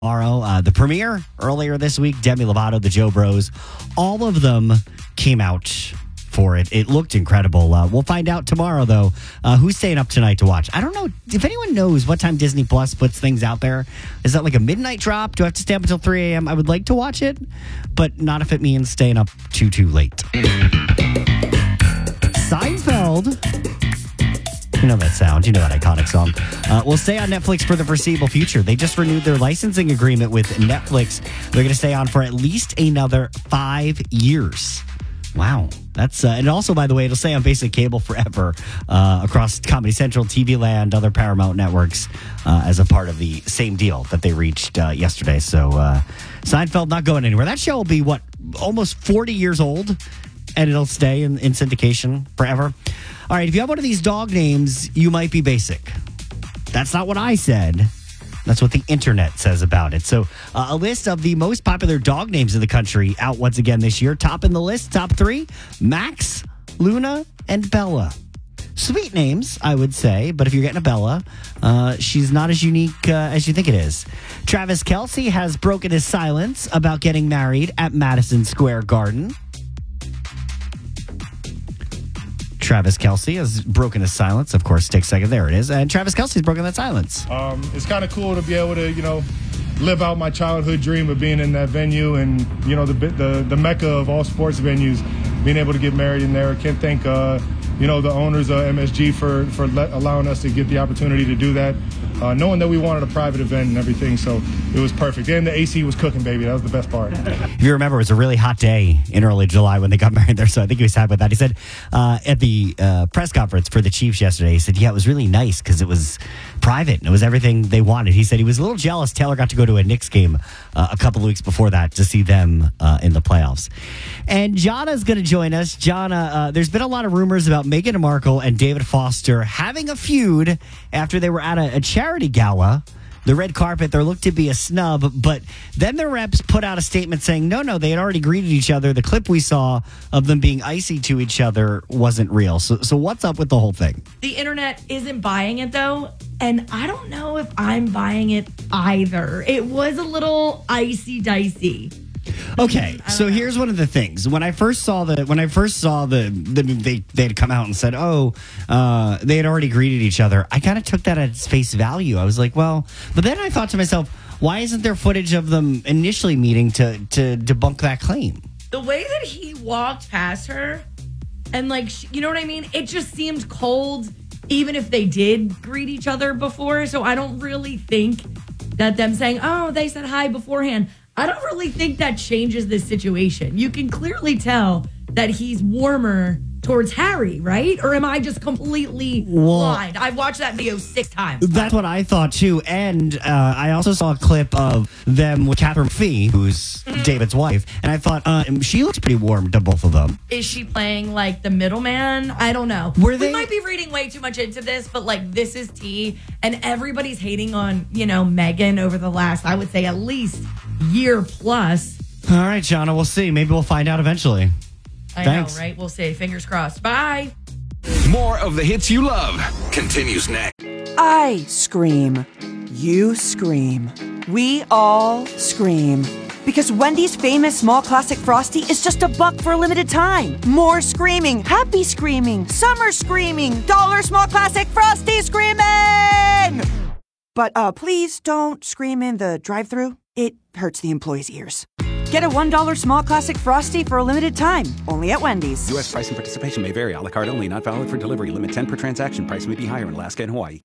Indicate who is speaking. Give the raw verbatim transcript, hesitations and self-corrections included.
Speaker 1: Tomorrow, uh, the premiere earlier this week, Demi Lovato, the Joe Bros, all of them came out for it. It looked incredible. Uh, we'll find out tomorrow, though, uh, who's staying up tonight to watch. I don't know if anyone knows what time Disney Plus puts things out there. Is that like a midnight drop? Do I have to stay up until three a.m.? I would like to watch it, but not if it means staying up too, too late. Seinfeld. You know that sound. You know that iconic song. Uh, will stay on Netflix for the foreseeable future. They just renewed their licensing agreement with Netflix. They're going to stay on for at least another five years. Wow. That's uh, and also, by the way, it'll stay on basic cable forever uh, across Comedy Central, T V Land, other Paramount networks uh, as a part of the same deal that they reached uh, yesterday. So uh, Seinfeld not going anywhere. That show will be, what, almost forty years old, and it'll stay in, in syndication forever. All right, if you have one of these dog names, you might be basic. That's not what I said. That's what the internet says about it. So uh, a list of the most popular dog names in the country out once again this year. Top in the list, top three, Max, Luna, and Bella. Sweet names, I would say, but if you're getting a Bella, uh, she's not as unique uh, as you think it is. Travis Kelce has broken his silence about getting married at Madison Square Garden. Travis Kelce has broken his silence. Of course, take a second. There it is. And Travis Kelce's broken that silence.
Speaker 2: Um, it's kind of cool to be able to, you know, live out my childhood dream of being in that venue and, you know, the the, the mecca of all sports venues, being able to get married in there. Can't thank, uh, you know, the owners of M S G for, for let, allowing us to get the opportunity to do that, uh, knowing that we wanted a private event and everything. So it was perfect. And the A C was cooking, baby. That was the best part.
Speaker 1: If you remember, it was a really hot day in early July when they got married there, so I think he was happy with that. He said uh, at the uh, press conference for the Chiefs yesterday, he said, yeah, it was really nice because it was private and it was everything they wanted. He said he was a little jealous Taylor got to go to a Knicks game uh, a couple of weeks before that to see them uh, in the playoffs. And Jana's going to join us. Jana, uh, there's been a lot of rumors about Meghan Markle and David Foster having a feud after they were at a, a charity gala. The red carpet, there looked to be a snub, but then the reps put out a statement saying, no, no, they had already greeted each other. The clip we saw of them being icy to each other wasn't real. So, so what's up with the whole thing?
Speaker 3: The internet isn't buying it, though, and I don't know if I'm buying it either. It was a little icy-dicey.
Speaker 1: Okay, so know. Here's one of the things. When I first saw the, when I first saw the, the they they had come out and said, oh, uh, they had already greeted each other. I kind of took that at face value. I was like, well, but then I thought to myself, why isn't there footage of them initially meeting to to debunk that claim?
Speaker 3: The way that he walked past her, and like, you know what I mean? It just seemed cold, even if they did greet each other before. So I don't really think that them saying, oh, they said hi beforehand, I don't really think that changes this situation. You can clearly tell that he's warmer towards Harry, right? Or am I just completely well, blind? I've watched that video six times.
Speaker 1: That's what I thought, too. And uh, I also saw a clip of them with Catherine Fee, who's mm-hmm. David's wife. And I thought, uh, she looks pretty warm to both of them.
Speaker 3: Is she playing, like, the middleman? I don't know.
Speaker 1: Were they-
Speaker 3: we might be reading way too much into this, but, like, this is tea. And everybody's hating on, you know, Meghan over the last, I would say, at least year plus.
Speaker 1: All right, Shauna, we'll see. Maybe we'll find out eventually.
Speaker 3: I
Speaker 1: Thanks.
Speaker 3: know, right? We'll see. Fingers crossed. Bye.
Speaker 4: More of the hits you love continues next.
Speaker 5: I scream. You scream. We all scream. Because Wendy's famous small classic Frosty is just a buck for a limited time. More screaming, happy screaming, summer screaming, dollar small classic Frosty screaming! But uh, please don't scream in the drive-thru. It hurts the employees' ears. Get a one dollar small classic Frosty for a limited time, only at Wendy's.
Speaker 6: U S price and participation may vary. A la carte only, not valid for delivery. Limit ten per transaction. Price may be higher in Alaska and Hawaii.